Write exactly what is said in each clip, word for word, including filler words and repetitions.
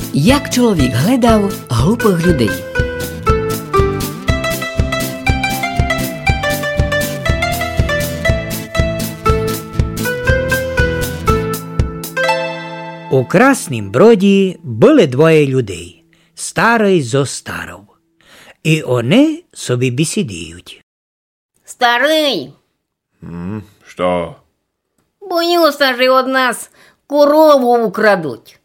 Як чоловік гледав глупих людей. У Краснім Броді були двоє людей, старий зо старов. І вони собі бесідіють. Старий, М, Що? боюся, що од нас корову украдуть.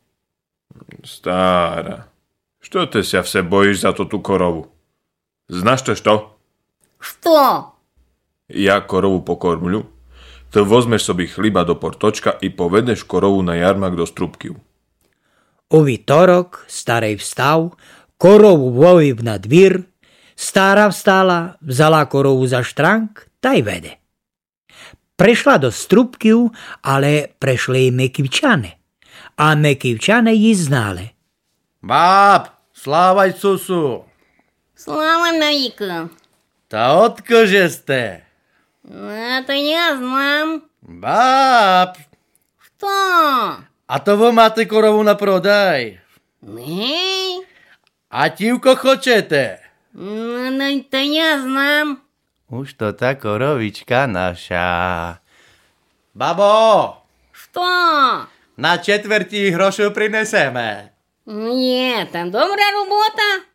Stara, što ty się все boisz za to tu korowu? Znasz też to? Що? Ja korowu pokormlju, ty wozmeš sobie chliba do portočka i povedeš korovu na jarmak do Strupkів. У вівторок старий встав, корову вивів на двір, стара встала, взяла корову за штранк та й веде. Прийшла до Струпків, але прийшли й миківчани, а миківчани її знали. Báb, sláva Isusu! Слава навіки. Та odkože ste? Это я знам. Báb, Що? a to ви máte korovu na prodaj? Не? A tívko хочете? Ну, то я знам. Už to tá korovička naša. Babo, Що? na četvrtí hrošu prineseme. Є, там добра робота.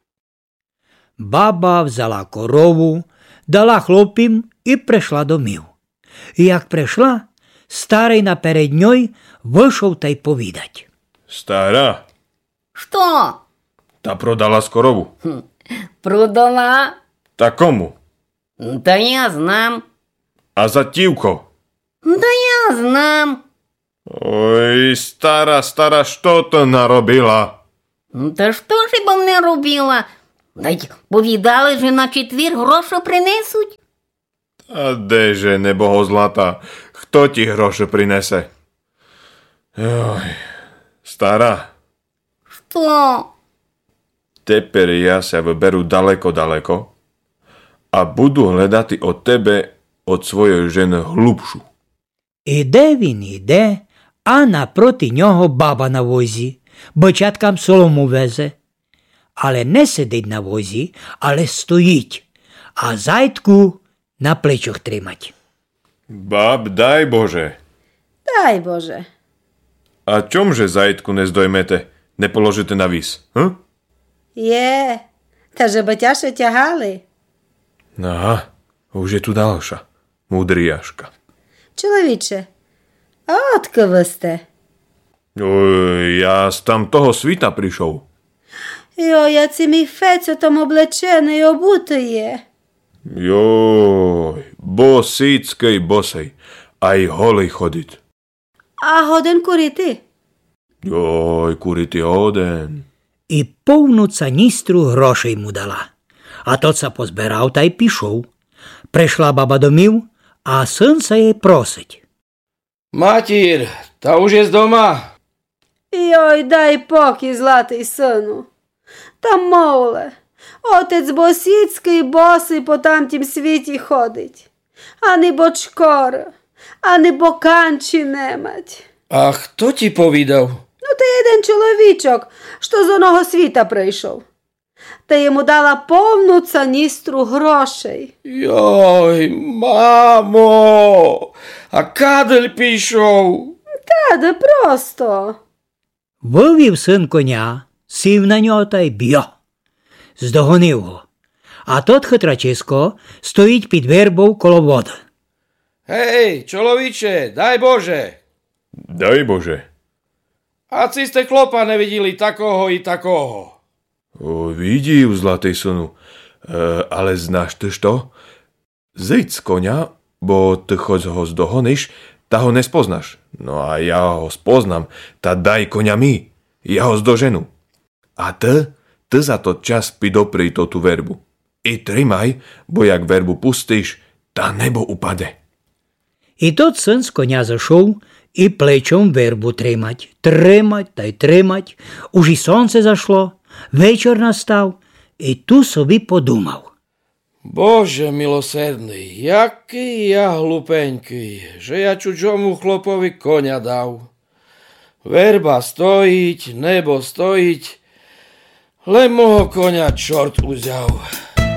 Баба взяла корову, дала хлопцям і прийшла домів. І як прийшла, старий наперед ньой вийшов та й повідать. Stara, Що? ta prodala z korovu. Продала. Ta komu? Та я знам. A za tívko? Та я знам. Oj, stara, stara, što to narobila? Та що ж бо не робила? Навіть повідали, що на четвір гроші принесуть. A deže, neboho zlata, kto ti hroše prinese? Joj, stara, Що? teper ja sa vyberú daleko, daleko a budú hľadať od tebe, od svojej ženy hlubšu. Іде він, іде, а напроти нього баба на возі, бочаткам солому везе. Але не сидить на возі, але стоїть, а зайдку на плечах тримать. Bab, daj Bože, Дай Боже. a čomže zajtku ne zdojmete, ne položite na vis, hm? Є, та же батяше тягали. Aha, už je tu ďalša, múdriaška. Чоловіче, а отки ви сте? Oj, ja z tam toho svita prišol. Йо, я ці мій фецю там облечений обути є. Joj, bosíckej bosej, aj holej chodiť. А годин курити? Joj, kurity oden. І повну цаністру грошей йому дала. А тот са позбирав та й пішов. Прийшла баба домів, а син се їй просить. Matír, ta už je z doma. Йой, дай покій, златий сину. Та мовле, отець Босіцький босий по тамтім світі ходить. А не бочкор, а не боканчі немать. A kto ti povídal? Ну, та один чоловічок, що з оного світа прийшов. Та йому дала повну цаністру грошей. Joj, mamo, a kadeľ píšov? Та де просто. Вивів син коня, сів на нього та й б'є. Здогонив його. А тот хитрачисько стоїть під вербою коло води. Hej, čoloviče, daj Bože. Daj Bože. A ci ste chlopa nevideli takoho i takoho. O, vidím, zlatý synu. E, ale znáš ty što? Zeď z konia, bo ty choď ho zdohoniš, ta ho nespoznáš. No a ja ho spoznám, ta daj konia mi. Ja ho zdoženu. A ty, ty za to čas pidopri to tú verbu. I trimaj, bo jak verbu pustíš, ta nebo upade. І тот син з коня зайшов і плечом вербу тримать. Тримать та й тримать. Уж і сонце зайшло, вечір настав, і ту собі подумав. Bože milosrdný, jaký ja hlupeňký, že ja čudžomu chlopovi konia dal. Verba stojiť, nebo stojiť, Len mого koňa čort uzяв.